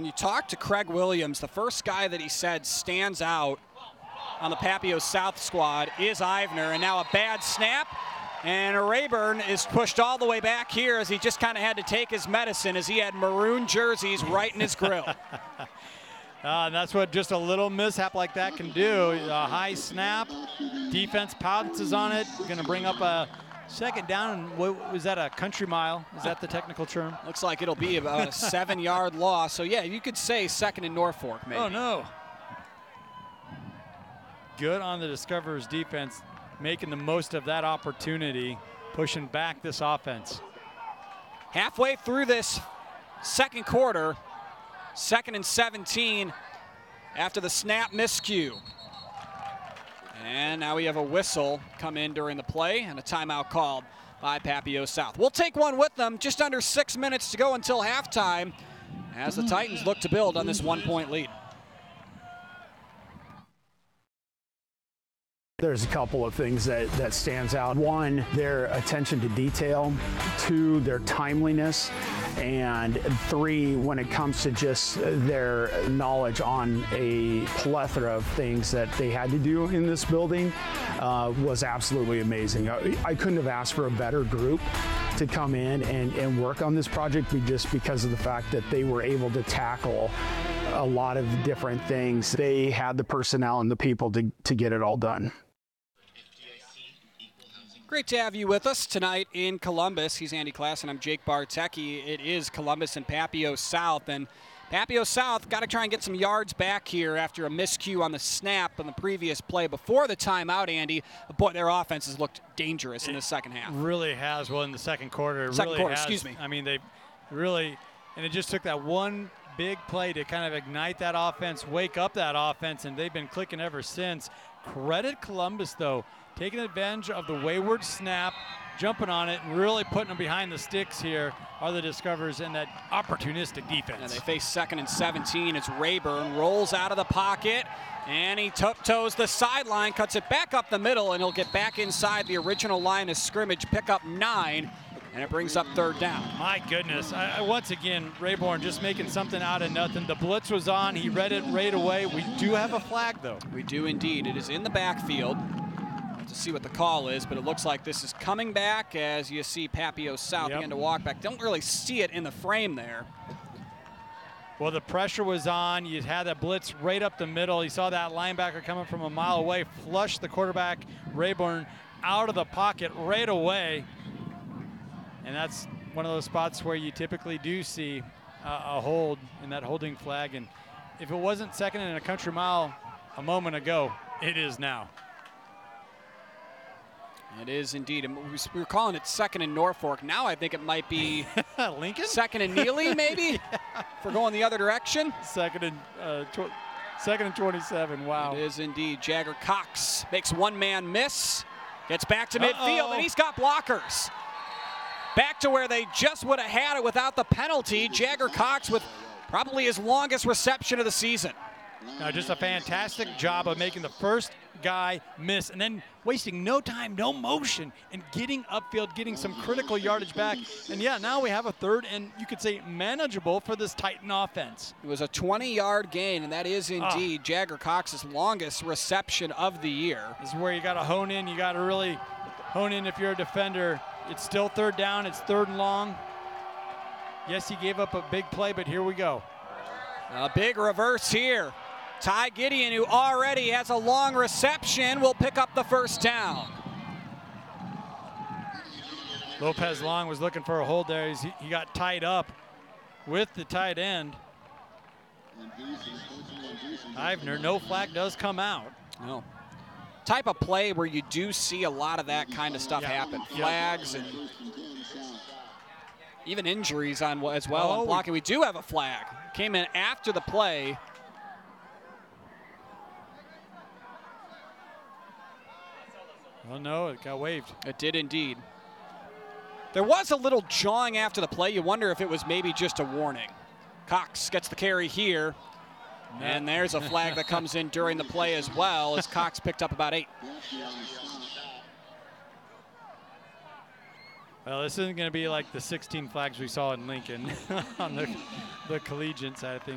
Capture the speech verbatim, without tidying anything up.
when you talk to Craig Williams, the first guy that he said stands out on the Papio South squad is Ivner, and now a bad snap, and Rayburn is pushed all the way back here as he just kind of had to take his medicine as he had maroon jerseys right in his grill. Uh, and that's what just a little mishap like that can do. A high snap, defense pounces on it, going to bring up a second down. And what, was that a country mile? Is that the technical term? Looks like it'll be about a seven-yard loss. So, yeah, you could say second in Norfolk, maybe. Oh, no. Good on the Discoverers defense, making the most of that opportunity, pushing back this offense. Halfway through this second quarter, second and seventeen after the snap miscue. And now we have a whistle come in during the play and a timeout called by Papio South. We'll take one with them. Just under six minutes to go until halftime as the Titans look to build on this one-point lead. There's a couple of things that, that stands out. One, their attention to detail. Two, their timeliness. And three, when it comes to just their knowledge on a plethora of things that they had to do in this building, uh, was absolutely amazing. I, I couldn't have asked for a better group to come in and, and work on this project just because of the fact that they were able to tackle a lot of different things. They had the personnel and the people to, to get it all done. Great to have you with us tonight in Columbus. He's Andy Klass and I'm Jake Bartecki. It is Columbus and Papio South, and Papio South got to try and get some yards back here after a miscue on the snap on the previous play before the timeout, Andy. Boy, their offense has looked dangerous in the second half. Really has. Well, in the second quarter, it second really quarter, has. excuse me. I mean, they really, and it just took that one big play to kind of ignite that offense, wake up that offense, and they've been clicking ever since. Credit Columbus, though, taking advantage of the wayward snap, jumping on it, and really putting them behind the sticks here are the Discoverers in that opportunistic defense. And they face second and seventeen as Rayburn rolls out of the pocket, and he tiptoes the sideline, cuts it back up the middle, and he'll get back inside the original line of scrimmage, pick up nine, and it brings up third down. My goodness. I, once again, Rayburn just making something out of nothing. The blitz was on. He read it right away. We do have a flag, though. We do indeed. It is in the backfield. To see what the call is, but it looks like this is coming back as you see Papio South Yep. begin to walk back. Don't really see it in the frame there. Well, the pressure was on. You had that blitz right up the middle. You saw that linebacker coming from a mile away, flush the quarterback, Rayburn, out of the pocket right away. And that's one of those spots where you typically do see uh, a hold in that holding flag. And if it wasn't second and a country mile a moment ago, it is now. It is indeed. We were calling it second in Norfolk. Now I think it might be Lincoln? Second in Neely, maybe, yeah. If we're going the other direction. Second and uh, tw second and twenty-seven. Wow. It is indeed. Jagger Cox makes one man miss, gets back to Uh-oh. midfield, and he's got blockers. Back to where they just would have had it without the penalty. Jagger Cox with probably his longest reception of the season. Now, just a fantastic job of making the first guy miss and then wasting no time, no motion, and getting upfield, getting some critical yardage back. And yeah, now we have a third and you could say manageable for this Titan offense. It was a twenty-yard gain, and that is indeed oh. Jagger Cox's longest reception of the year. This is where you got to hone in. You got to really hone in if you're a defender. It's still third down. It's third and long. Yes, he gave up a big play, but here we go. A big reverse here. Ty Gideon, who already has a long reception, will pick up the first down. Lopez Long was looking for a hold there. He's, he got tied up with the tight end. Ivner, no flag does come out. No. Type of play where you do see a lot of that kind of stuff yeah. happen. Flags yeah. and even injuries on as well oh, on blocking. We do have a flag. Came in after the play. Oh no, it got waved. It did indeed. There was a little jawing after the play. You wonder if it was maybe just a warning. Cox gets the carry here. And there's a flag that comes in during the play as well as Cox picked up about eight. Well, this isn't going to be like the sixteen flags we saw in Lincoln on the, the collegiate side of things.